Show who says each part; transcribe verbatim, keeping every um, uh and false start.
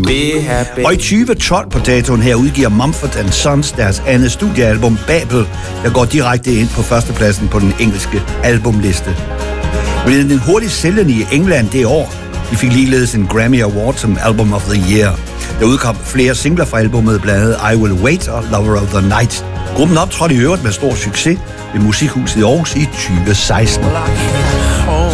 Speaker 1: Be happy.
Speaker 2: Og i tyve tolv på datoen her udgiver Mumford and Sons deres andet studiealbum Babel, der går direkte ind på førstepladsen på den engelske albumliste. Blevet en hurtig sælgende i England det år. De fik ligeledes en Grammy Award som Album of the Year. Der udkom flere singler fra albumet, blandt andet I Will Wait og Lover of the Night. Gruppen optrådte i øvrigt med stor succes ved Musikhuset i Aarhus i tyve seksten.